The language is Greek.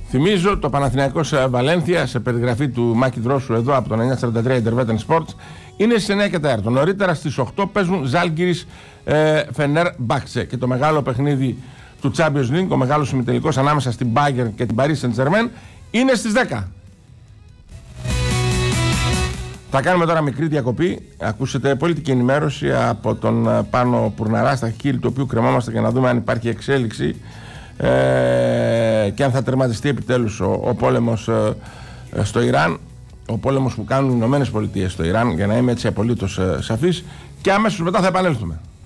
Θυμίζω το Παναθηναϊκός Βαλένθια σε περιγραφή του Μάκη Δρόσου εδώ από το 943 Intervetan Sports είναι στις 9:04. Νωρίτερα στις 8 παίζουν Ζάλγκιρις Φενέρ Μπάξε και το μεγάλο παιχνίδι του Champions League, ο μεγάλος ημιτελικός ανάμεσα στην Bayern και την Paris Saint-Germain είναι στις 10. Θα κάνουμε τώρα μικρή διακοπή. Ακούσετε πολιτική ενημέρωση από τον Πάνο Πουρναρά στα χείλη του οποίου κρεμόμαστε για να δούμε αν υπάρχει εξέλιξη και αν θα τερματιστεί επιτέλους ο πόλεμος στο Ιράν, ο πόλεμος που κάνουν οι Ηνωμένες Πολιτείες στο Ιράν, για να είμαι έτσι απολύτως σαφής, και αμέσως μετά θα επανέλθουμε.